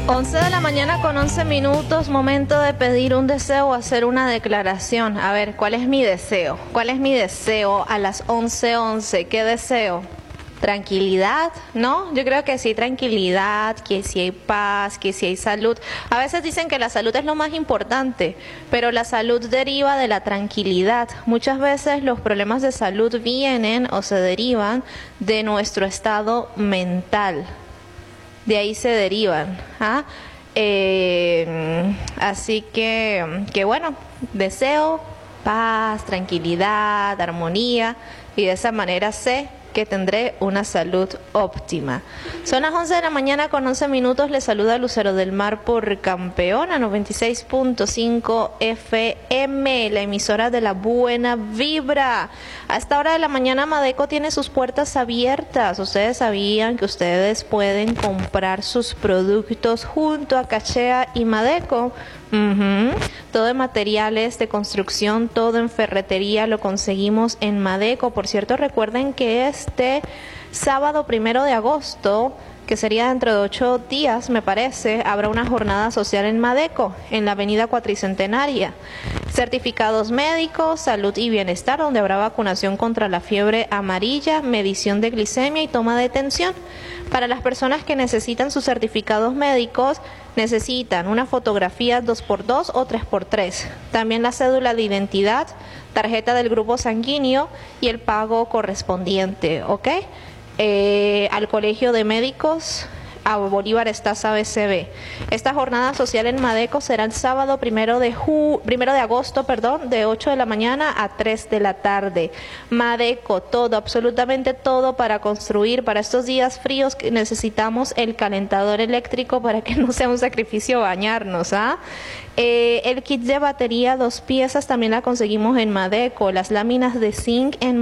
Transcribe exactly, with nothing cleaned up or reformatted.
once de la mañana con once minutos, momento de pedir un deseo o hacer una declaración. A ver, ¿cuál es mi deseo? ¿Cuál es mi deseo a las once once? ¿Qué deseo? Tranquilidad, ¿no? Yo creo que sí, tranquilidad, que sí hay paz, que sí hay salud. A veces dicen que la salud es lo más importante, pero la salud deriva de la tranquilidad. Muchas veces los problemas de salud vienen o se derivan de nuestro estado mental. De ahí se derivan. ¿ah? Eh, así que, que bueno, deseo paz, tranquilidad, armonía, y de esa manera sé que tendré una salud óptima. Son las once de la mañana con once minutos. Les saluda Lucero del Mar por Campeona noventa y seis punto cinco F M, la emisora de la buena vibra. A esta hora de la mañana Madeco tiene sus puertas abiertas. Ustedes sabían que ustedes pueden comprar sus productos junto a Cachea y Madeco. Uh-huh. Todo en materiales de construcción, todo en ferretería lo conseguimos en Madeco. Por cierto, recuerden que este sábado primero de agosto, que sería dentro de ocho días, me parece, habrá una jornada social en Madeco, en la avenida Cuatricentenaria. Certificados médicos, salud y bienestar, donde habrá vacunación contra la fiebre amarilla, medición de glicemia y toma de tensión. Para las personas que necesitan sus certificados médicos, necesitan una fotografía dos por dos o tres por tres. También la cédula de identidad, tarjeta del grupo sanguíneo y el pago correspondiente, ¿ok? Eh, al Colegio de Médicos a Bolívar Estaza B C B. Esta jornada social en Madeco será el sábado primero de ju primero de agosto, perdón, de ocho de la mañana a tres de la tarde. Madeco, todo, absolutamente todo para construir. Para estos días fríos que necesitamos el calentador eléctrico para que no sea un sacrificio bañarnos, ¿ah? Eh, el kit de batería, dos piezas, también la conseguimos en Madeco. Las láminas de zinc en